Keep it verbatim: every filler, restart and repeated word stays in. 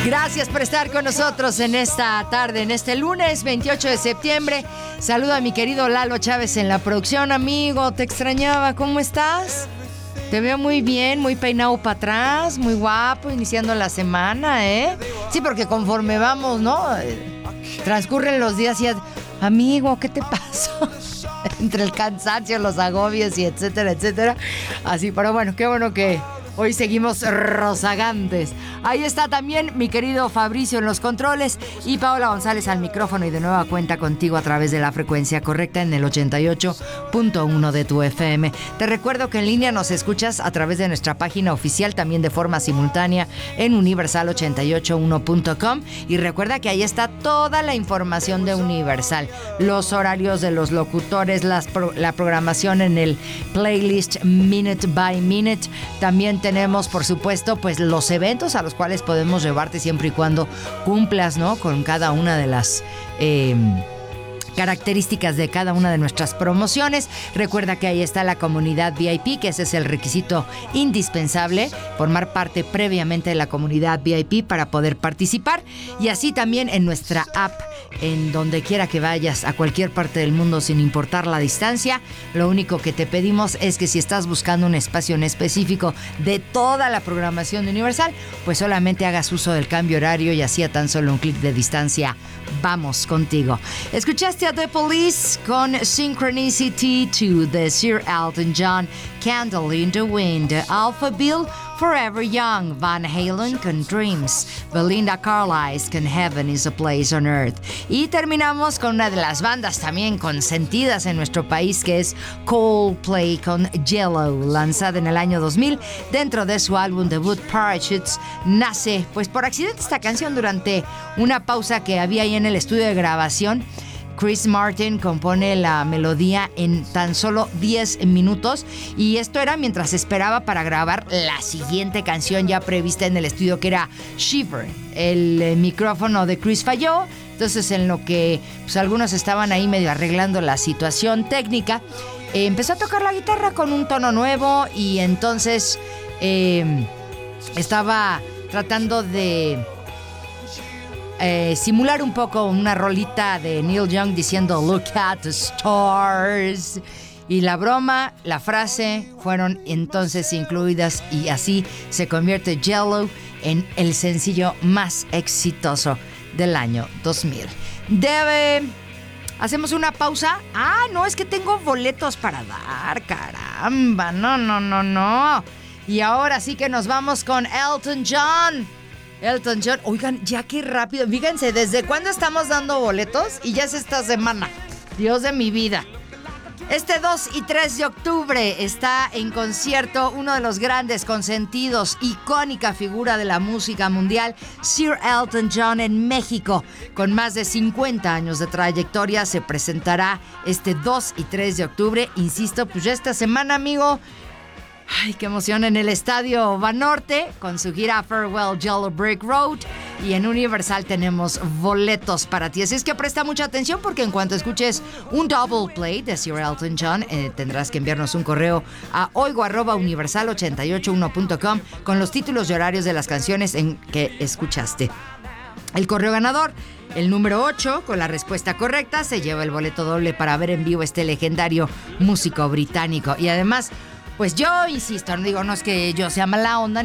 Gracias por estar con nosotros en esta tarde, en este lunes veintiocho de septiembre. Saludo a mi querido Lalo Chávez en la producción. Amigo, te extrañaba, ¿cómo estás? Te veo muy bien, muy peinado para atrás, muy guapo, iniciando la semana, ¿eh? Sí, porque conforme vamos, ¿no? Transcurren los días y... Amigo, ¿qué te pasó? Entre el cansancio, los agobios y etcétera, etcétera. Así, pero bueno, qué bueno que hoy seguimos rozagantes. Ahí está también mi querido Fabricio en los controles y Paola González al micrófono, y de nueva cuenta contigo a través de la frecuencia correcta en el ochenta y ocho punto uno de tu F M. Te recuerdo que en línea nos escuchas a través de nuestra página oficial, también de forma simultánea en universal ochenta y ocho uno punto com, y recuerda que ahí está toda la información de Universal, los horarios de los locutores, las pro- la programación en el playlist Minute by Minute. También tenemos, por supuesto, pues los eventos a los cuales podemos llevarte siempre y cuando cumplas, ¿no?, con cada una de las eh, características de cada una de nuestras promociones. Recuerda que ahí está la comunidad V I P, que ese es el requisito indispensable, formar parte previamente de la comunidad V I P para poder participar. Y así también en nuestra app, en donde quiera que vayas, a cualquier parte del mundo, sin importar la distancia. Lo único que te pedimos es que si estás buscando un espacio en específico de toda la programación de Universal, pues solamente hagas uso del cambio horario, y así a tan solo un clic de distancia vamos contigo. Escuchaste a The Police con Synchronicity dos de Sir Elton John, Candle in the Wind, Alpha Bill, Forever Young, Van Halen con Dreams, Belinda Carlisle con Heaven is a Place on Earth. Y terminamos con una de las bandas también consentidas en nuestro país, que es Coldplay con Yellow, lanzada en el año dos mil. Dentro de su álbum debut Parachutes, nace pues por accidente esta canción durante una pausa que había ahí en el estudio de grabación. Chris Martin compone la melodía en tan solo diez minutos, y esto era mientras esperaba para grabar la siguiente canción ya prevista en el estudio, que era Shiver. El eh, micrófono de Chris falló, entonces en lo que pues, algunos estaban ahí medio arreglando la situación técnica, eh, empezó a tocar la guitarra con un tono nuevo, y entonces eh, estaba tratando de Eh, simular un poco una rolita de Neil Young diciendo "Look at the stars", y la broma, la frase fueron entonces incluidas, y así se convierte Yellow en el sencillo más exitoso del año dos mil. Debe... ¿Hacemos una pausa? Ah, no, es que tengo boletos para dar, caramba, no, no, no, no. Y ahora sí que nos vamos con Elton John. Elton John, oigan, ya qué rápido. Fíjense, ¿desde cuándo estamos dando boletos? Y ya es esta semana. Dios de mi vida. Este dos y tres de octubre está en concierto uno de los grandes consentidos, icónica figura de la música mundial, Sir Elton John, en México. Con más de cincuenta años de trayectoria, se presentará este dos y tres de octubre. Insisto, pues ya esta semana, amigo. Ay, qué emoción, en el Estadio Banorte con su gira Farewell Yellow Brick Road, y en Universal tenemos boletos para ti. Así es que presta mucha atención, porque en cuanto escuches un double play de Sir Elton John, eh, tendrás que enviarnos un correo a oigo arroba universal ochenta y ocho uno punto com con los títulos y horarios de las canciones en que escuchaste. El correo ganador, el número ocho, con la respuesta correcta, se lleva el boleto doble para ver en vivo este legendario músico británico. Y además, pues yo insisto, no digo, no es que yo sea mala onda